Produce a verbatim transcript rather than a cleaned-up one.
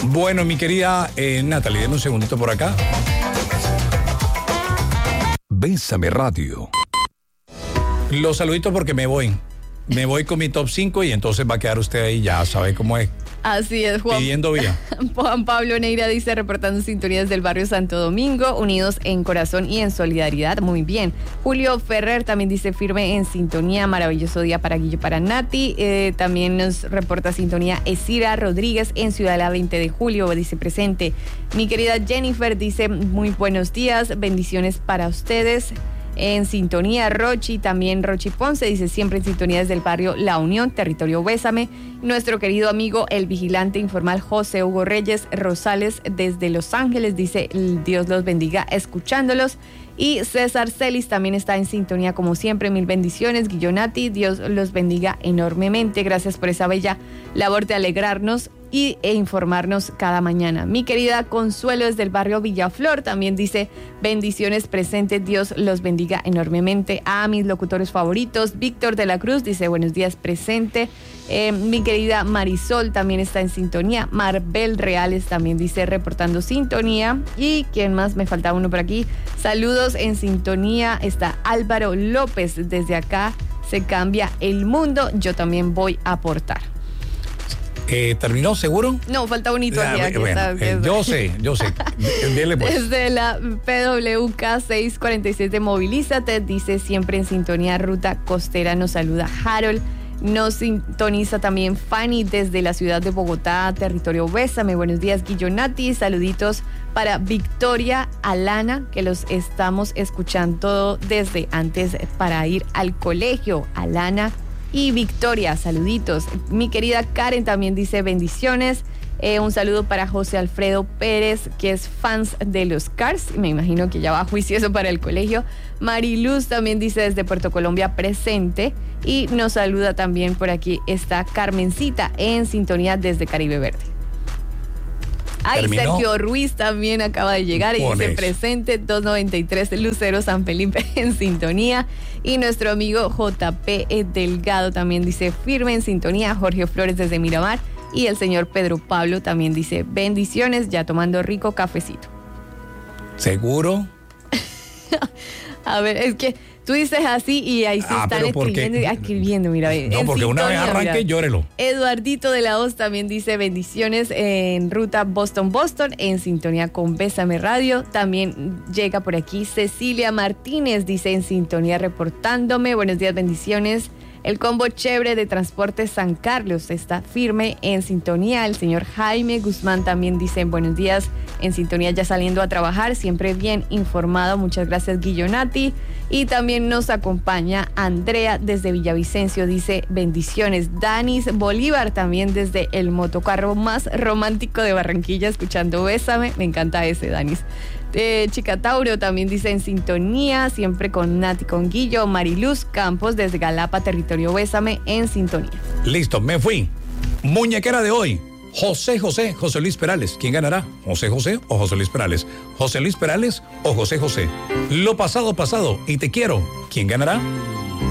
Bueno, mi querida eh, Natalie, denme un segundito por acá. Bésame Radio. Los saluditos porque me voy. Me voy con mi top cinco y entonces va a quedar usted ahí, ya sabe cómo es. Así es, Juan. Pidiendo vía. Juan Pablo Neira dice, reportando sintonías del barrio Santo Domingo, unidos en corazón y en solidaridad. Muy bien. Julio Ferrer también dice, firme en sintonía. Maravilloso día para Guillo, para Nati. Eh, también nos reporta sintonía Esira Rodríguez en Ciudad La veinte de julio. Dice presente. Mi querida Jennifer dice, muy buenos días. Bendiciones para ustedes. En sintonía, Rochi, también Rochi Ponce, dice siempre en sintonía desde el barrio La Unión, territorio Bésame. Nuestro querido amigo, el vigilante informal José Hugo Reyes Rosales desde Los Ángeles, dice Dios los bendiga escuchándolos. Y César Celis también está en sintonía como siempre, mil bendiciones. Guillonati, Dios los bendiga enormemente. Gracias por esa bella labor de alegrarnos y, e informarnos cada mañana. Mi querida Consuelo desde el barrio Villaflor también dice bendiciones presentes, Dios los bendiga enormemente. A mis locutores favoritos, Víctor de la Cruz dice buenos días presente. Eh, mi querida Marisol también está en sintonía. Marbel Reales también dice reportando sintonía. Y quién más, me falta uno por aquí. Saludos en sintonía. Está Álvaro López desde acá. Se cambia el mundo. Yo también voy a aportar. Eh, ¿Terminó seguro? No, falta un hito aquí. Ah, aquí bueno, está, eh, yo sé, yo sé. Dele pues. Desde la P W K seiscientos cuarenta y seis de Movilízate, dice siempre en sintonía Ruta Costera, nos saluda Harold. Nos sintoniza también Fanny desde la ciudad de Bogotá, territorio Bésame. Buenos días, Guillonati. Saluditos para Victoria, Alana, que los estamos escuchando desde antes para ir al colegio. Alana y Victoria, saluditos. Mi querida Karen también dice bendiciones. Eh, un saludo para José Alfredo Pérez, que es fans de los Cars. Me imagino que ya va juicioso para el colegio. Mariluz también dice desde Puerto Colombia presente. Y nos saluda también por aquí está Carmencita en sintonía desde Caribe Verde. Ay, ¿Terminó? Sergio Ruiz también acaba de llegar y dice presente, doscientos noventa y tres Lucero San Felipe en sintonía. Y nuestro amigo J P Delgado también dice firme en sintonía. Jorge Flores desde Miramar. Y el señor Pedro Pablo también dice bendiciones, ya tomando rico cafecito. ¿Seguro? A ver, es que tú dices así y ahí se ah, están escribiendo, escribiendo, mira. No, porque sintonía, una vez arranque, mira. Llórelo. Eduardito de la Hoz también dice bendiciones en ruta Boston-Boston, en sintonía con Bésame Radio. También llega por aquí Cecilia Martínez, dice en sintonía reportándome. Buenos días, bendiciones. El combo chévere de Transporte San Carlos está firme en sintonía. El señor Jaime Guzmán también dice buenos días, en sintonía ya saliendo a trabajar, siempre bien informado. Muchas gracias, Guillonati. Y también nos acompaña Andrea desde Villavicencio, dice bendiciones. Danis Bolívar también desde el motocarro más romántico de Barranquilla, escuchando Bésame. Me encanta ese, Danis. Eh, Chica Tauro también dice en sintonía, siempre con Nati, con Guillo. Mariluz Campos desde Galapa, territorio Bésame, en sintonía. Listo, me fui. Muñequera de hoy, José José, José Luis Perales. ¿Quién ganará? ¿José José o José Luis Perales? ¿José Luis Perales o José José? Lo pasado, pasado y te quiero. ¿Quién ganará?